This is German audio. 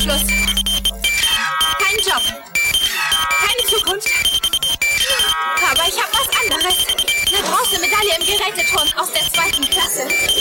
Schulabschluss. Keinen Job. Keine Zukunft. Aber ich habe was anderes. Eine Bronzemedaille im Geräteturnen aus der 2. Klasse.